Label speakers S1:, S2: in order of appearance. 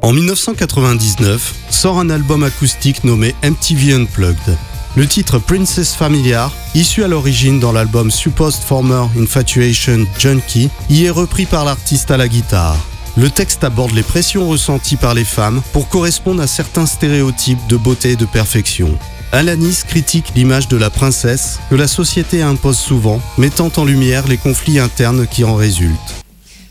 S1: En 1999, sort un album acoustique nommé MTV Unplugged. Le titre Princess Familiar, issu à l'origine dans l'album Supposed Former Infatuation Junkie, y est repris par l'artiste à la guitare. Le texte aborde les pressions ressenties par les femmes pour correspondre à certains stéréotypes de beauté et de perfection. Alanis critique l'image de la princesse que la société impose souvent, mettant en lumière les conflits internes qui en résultent.